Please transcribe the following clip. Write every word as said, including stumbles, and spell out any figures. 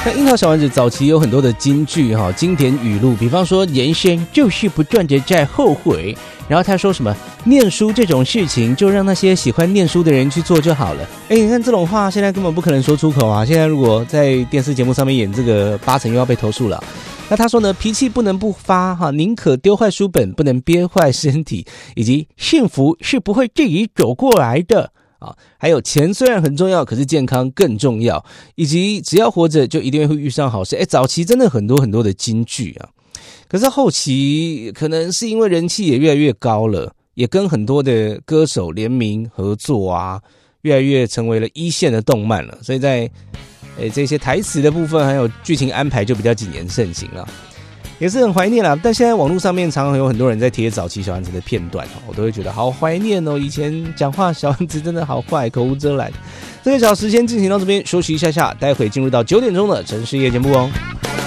那樱桃小丸子早期有很多的金句哈，经典语录，比方说人生就是不断的在后悔，然后他说什么念书这种事情就让那些喜欢念书的人去做就好了。哎，你看这种话现在根本不可能说出口啊！现在如果在电视节目上面演这个，八成又要被投诉了。那他说呢，脾气不能不发哈，宁可丢坏书本，不能憋坏身体，以及幸福是不会自己走过来的。啊，还有钱虽然很重要，可是健康更重要，以及只要活着就一定会遇上好事。哎，早期真的很多很多的金句啊，可是后期可能是因为人气也越来越高了，也跟很多的歌手联名合作啊，越来越成为了一线的动漫了，所以在诶这些台词的部分还有剧情安排就比较谨言慎行了。也是很怀念啦，但现在网络上面常常有很多人在贴早期小丸子的片段，我都会觉得好怀念哦。以前讲话小丸子真的好坏，口无遮拦。这个小时先进行到这边，休息一下下，待会进入到九点钟的城市夜节目哦。